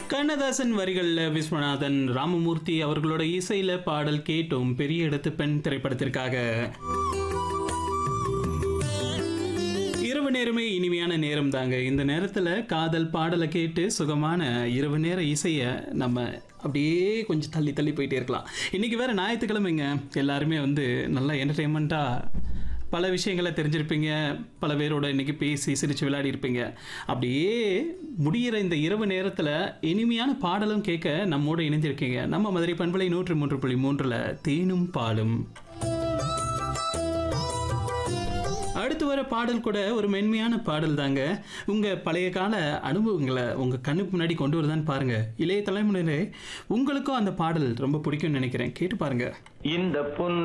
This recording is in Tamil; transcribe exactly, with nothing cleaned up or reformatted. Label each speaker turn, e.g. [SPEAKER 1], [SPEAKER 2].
[SPEAKER 1] கண்ணதாசன் வரிகள்ல விஸ்வநாதன் ராமமூர்த்தி அவர்களோட இசையில பாடல் கேட்டோம் பெரிய இடத்து பெண் திரைப்படத்திற்காக. இரவு நேரமே இனிமையான நேரம் தாங்க. இந்த நேரத்துல காதல் பாடலை கேட்டு சுகமான இரவு நேர இசைய நம்ம அப்படியே கொஞ்சம் தள்ளி தள்ளி போயிட்டே இருக்கலாம். இன்னைக்கு வேற ஞாயிற்றுக்கிழமைங்க, எல்லாருமே வந்து நல்லா என்டர்டெயின்மெண்ட்டா பல விஷயங்களை தெரிஞ்சிருப்பீங்க, பல பேரோட இன்னைக்கு பேசி சிரிச்சு விளையாடி இருப்பீங்க. அப்படியே முடிகிற இந்த இரவு நேரத்தில் இனிமையான பாடலும் கேட்க நம்மோட இணைஞ்சிருக்கீங்க. நம்ம மதுரை பண்பலை நூற்று மூன்று புள்ளி மூன்றில் தேனும் பாலும். அடுத்து வர பாடல் கூட ஒரு மென்மையான பாடல் தாங்க. உங்கள் பழைய கால அனுபவங்களை உங்கள் கண்ணுக்கு முன்னாடி கொண்டு வருதான்னு பாருங்கள். இளைய தலைமுறையிலே உங்களுக்கும் அந்த பாடல் ரொம்ப பிடிக்கும்னு நினைக்கிறேன். கேட்டு பாருங்க.
[SPEAKER 2] இந்த பொன்